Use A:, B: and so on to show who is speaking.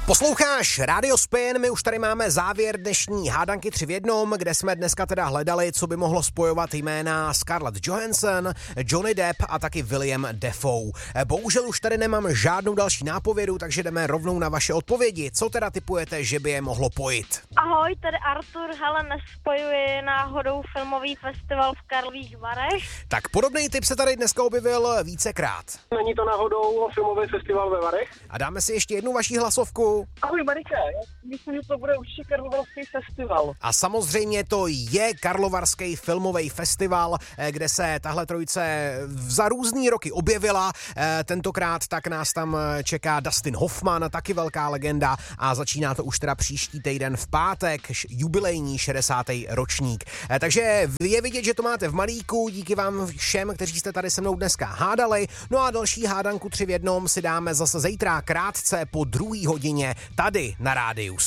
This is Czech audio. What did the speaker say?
A: Posloucháš Radio Spin, my už tady máme závěr dnešní hádanky 3 v jednom, kde jsme dneska teda hledali, co by mohlo spojovat jména Scarlett Johansson, Johnny Depp a taky William Dafoe. Bohužel už tady nemám žádnou další nápovědu, takže jdeme rovnou na vaše odpovědi. Co teda tipujete, že by je mohlo pojit?
B: Ahoj, tady Artur, hele, nespojuje náhodou filmový festival v Karlových Varech?
A: Tak podobný tip se tady dneska objevil vícekrát.
C: Není to náhodou filmový festival ve Varech?
A: A dáme si ještě jednu vaší hlasovku.
C: Ahoj Marika, já myslím, že to bude určitě Karlovarský festival.
A: A samozřejmě to je Karlovarský filmový festival, kde se tahle trojice za různý roky objevila. Tentokrát tak nás tam čeká Dustin Hoffman, taky velká legenda, a začíná to už teda příští týden v pátek, jubilejní 60. ročník. Takže je vidět, že to máte v malíku, díky vám všem, kteří jste tady se mnou dneska hádali. No a další hádanku 3 v jednom si dáme zase zítra krátce po 2 hodině tady na rádiu